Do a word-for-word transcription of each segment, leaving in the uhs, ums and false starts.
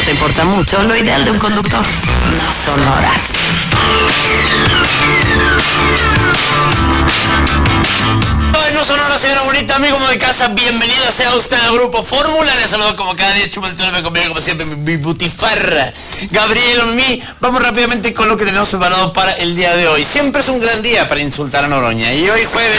te importa mucho, lo ideal de un conductor no son horas. No son horas, señora bonita, amigo de casa, bienvenida sea usted al Grupo Fórmula. Le saludo como cada día, Chumaltón, me conviene como siempre mi, mi butifarra Gabriel Mí. Vamos rápidamente con lo que tenemos preparado para el día de hoy. Siempre es un gran día para insultar a Noroña, y hoy jueves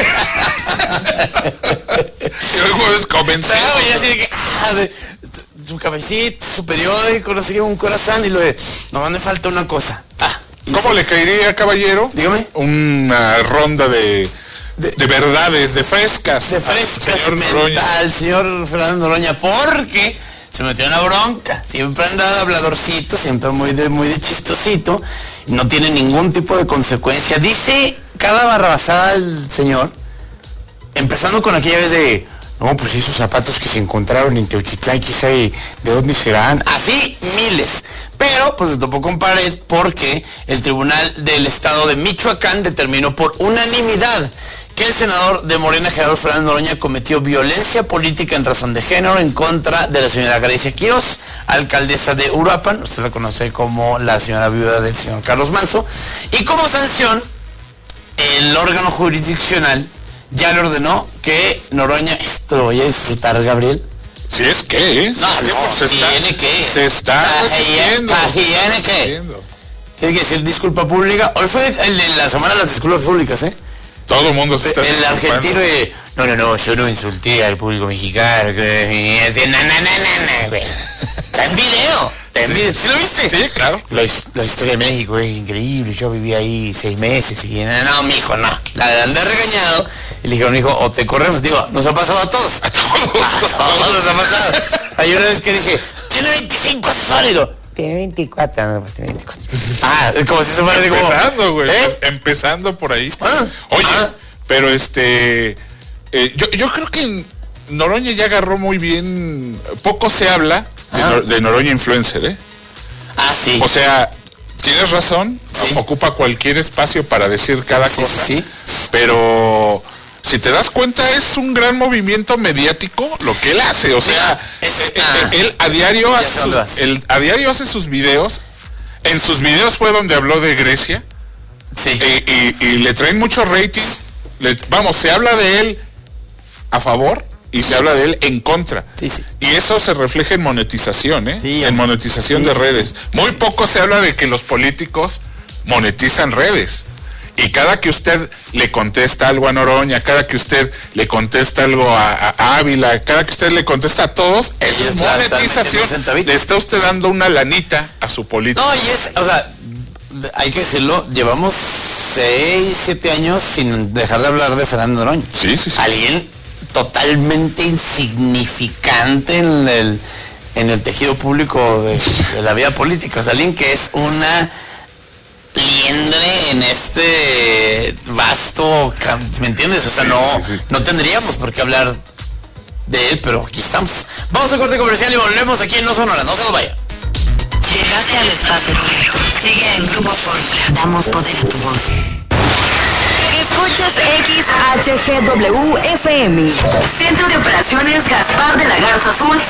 y hoy jueves comenzamos. Y así de que, ah, de, su cabecita, su periódico, no sé qué, un corazón, y lo de, no me falta una cosa. Ah, ¿Cómo le caería, caballero? Dígame. Una ronda de... De, de verdades, de frescas. De frescas, señor mental, al señor Fernando Noroña, porque se metió en la bronca. Siempre anda habladorcito, siempre muy de, muy de chistosito. No tiene ningún tipo de consecuencia. Dice cada barrabasada el señor, empezando con aquella vez de... No, pues esos zapatos que se encontraron en Teuchitlán, quizá de, de dónde serán. Así, miles. Pero, pues se topó con pared porque el Tribunal del Estado de Michoacán determinó por unanimidad que el senador de Morena, Gerardo Fernández Noroña, cometió violencia política en razón de género en contra de la señora Grecia Quiroz, alcaldesa de Uruapan. Usted la conoce como la señora viuda del señor Carlos Manzo. Y como sanción, el órgano jurisdiccional ya le ordenó que Noroña, esto lo voy a disfrutar, Gabriel. Si es que, ¿eh? No, no, se tiene está, que. Se está resistiendo. Tiene que. Tiene que decir disculpa pública. Hoy fue el de la semana de las disculpas públicas, ¿eh? Todo el mundo se está El argentino de, no, no, no, yo no insulté al público mexicano. Que, no, no, no, no, no, güey. Está en video. Está en video. ¿Sí lo viste? Sí, claro. La, la historia de México es increíble. Yo viví ahí seis meses y no, no, mijo, no. La andé regañado. Y le dijeron, hijo, o te corremos. Digo, nos ha pasado a todos. A todos. A todos nos ha pasado. Hay una vez que dije, tiene veinticinco asesores. Y digo, tiene veinticuatro, no, pues tiene veinticuatro. Ah, es como si se fuera de como... Empezando, güey. ¿Eh? Empezando por ahí. Ah, Oye, ah. pero este... Eh, yo, yo creo que Noroña ya agarró muy bien... Poco se habla de, Nor de Noroña Influencer, ¿eh? Ah, sí. O sea, tienes razón. Sí. Ocupa cualquier espacio para decir cada Sí, cosa. sí, sí. Pero... Si te das cuenta, es un gran movimiento mediático lo que él hace. O sea, es, eh, ah, él a diario, ya hace sé dónde vas. sus, él a diario hace sus videos. En sus videos fue donde habló de Grecia. Sí. Eh, y, y le traen mucho rating. Le, vamos, se habla de él a favor y se habla de él en contra. Sí, sí. Y eso se refleja en monetización, ¿eh? Sí, en monetización sí, de sí, redes. sí. Muy Sí. poco se habla de que los políticos monetizan redes. Y cada que usted le contesta algo a Noroña, cada que usted le contesta algo a, a, a Ávila, cada que usted le contesta a todos, eso Ellos es la están monetización. metiendo centavitos. Le está usted dando una lanita a su político. No, y es, o sea, hay que decirlo, llevamos seis, siete años sin dejar de hablar de Fernando Noroña. Sí, sí, sí. Alguien totalmente insignificante en el, en el tejido público de, de la vida política. O sea, alguien que es una liendre en este vasto, ¿me entiendes? O sea, Sí, no, sí, sí. no tendríamos por qué hablar de él, pero aquí estamos. Vamos a corte comercial y volvemos aquí en No Sonora, no se nos vaya. Llegaste al espacio correcto. Sigue en Grupo Fórmula. Damos poder a tu voz. Escuchas X H G W F M. Centro de Operaciones Gaspar de la Garza Azul.